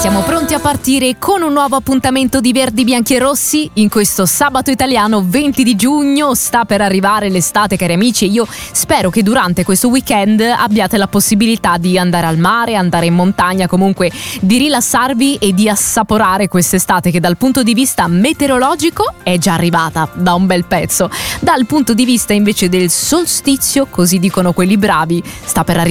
Siamo pronti a partire con un nuovo appuntamento di Verdi, Bianchi e Rossi in questo sabato italiano 20 di giugno. Sta per arrivare l'estate, cari amici, e io spero che durante questo weekend abbiate la possibilità di andare al mare, andare in montagna, comunque di rilassarvi e di assaporare quest'estate che dal punto di vista meteorologico è già arrivata da un bel pezzo. Dal punto di vista invece del solstizio, così dicono quelli bravi, sta per arrivare